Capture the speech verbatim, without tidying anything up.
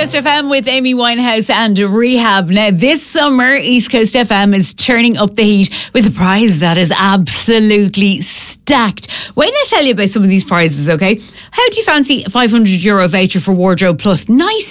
Coast F M with Amy Winehouse and Rehab. Now, this summer, East Coast F M is turning up the heat with a prize that is absolutely stacked. Wait till I tell you about some of these prizes, okay? How do you fancy a five hundred euro voucher for Wardrobe Plus? Nice